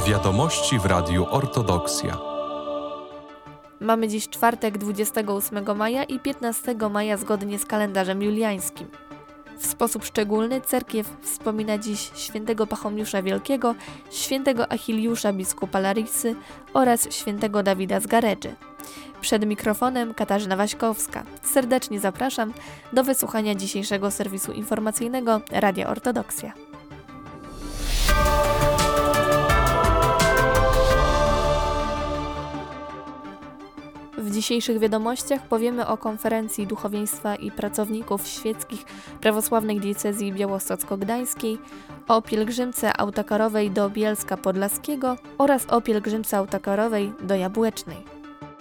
Wiadomości w Radiu Ortodoksja. Mamy dziś czwartek 28 maja i 15 maja zgodnie z kalendarzem juliańskim. W sposób szczególny cerkiew wspomina dziś świętego Pachomiusza Wielkiego, świętego Achiliusza biskupa Larissy oraz świętego Dawida z Garedży. Przed mikrofonem Katarzyna Waśkowska. Serdecznie zapraszam do wysłuchania dzisiejszego serwisu informacyjnego Radia Ortodoksja. W dzisiejszych wiadomościach powiemy o konferencji duchowieństwa i pracowników świeckich prawosławnej diecezji białostocko-gdańskiej, o pielgrzymce autokarowej do Bielska Podlaskiego oraz o pielgrzymce autokarowej do Jabłecznej.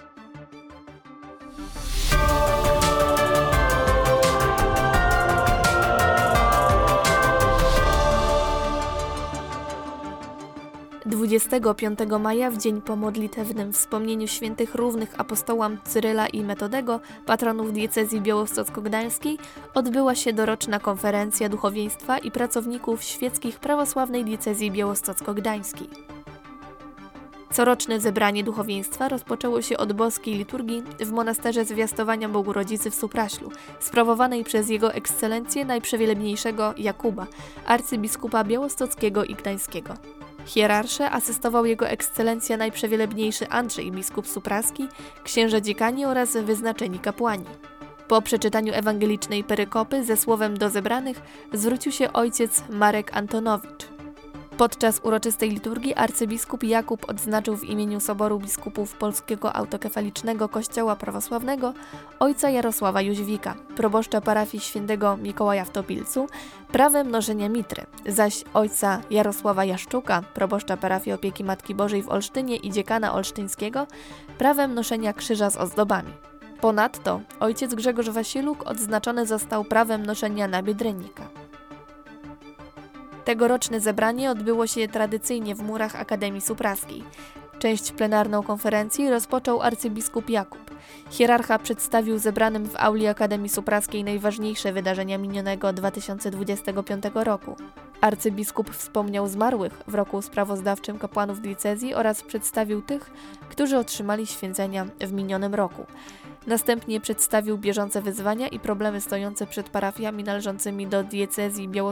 Dwudziestego 5 maja, w dzień po modlitewnym wspomnieniu świętych równych apostołom Cyryla i Metodego, patronów diecezji białostocko-gdańskiej, odbyła się doroczna konferencja duchowieństwa i pracowników świeckich prawosławnej diecezji białostocko-gdańskiej. Coroczne zebranie duchowieństwa rozpoczęło się od boskiej liturgii w monasterze Zwiastowania Bogu Rodzicy w Supraślu, sprawowanej przez Jego Ekscelencję Najprzewielebniejszego Jakuba, arcybiskupa białostockiego i gdańskiego. Hierarsze asystował Jego Ekscelencja Najprzewielebniejszy Andrzej, biskup supraski, księża dziekani oraz wyznaczeni kapłani. Po przeczytaniu ewangelicznej perykopy ze słowem do zebranych zwrócił się ojciec Marek Antonowicz. Podczas uroczystej liturgii arcybiskup Jakub odznaczył w imieniu Soboru Biskupów Polskiego Autokefalicznego Kościoła Prawosławnego ojca Jarosława Jóźwika, proboszcza parafii świętego Mikołaja w Topilcu, prawem noszenia mitry, zaś ojca Jarosława Jaszczuka, proboszcza parafii Opieki Matki Bożej w Olsztynie i dziekana olsztyńskiego, prawem noszenia krzyża z ozdobami. Ponadto ojciec Grzegorz Wasiluk odznaczony został prawem noszenia nabiedrennika. Tegoroczne zebranie odbyło się tradycyjnie w murach Akademii Supraskiej. Część plenarną konferencji rozpoczął arcybiskup Jakub. Hierarcha przedstawił zebranym w auli Akademii Supraskiej najważniejsze wydarzenia minionego 2025 roku. Arcybiskup wspomniał zmarłych w roku sprawozdawczym kapłanów diecezji oraz przedstawił tych, którzy otrzymali święcenia w minionym roku. Następnie przedstawił bieżące wyzwania i problemy stojące przed parafiami należącymi do diecezji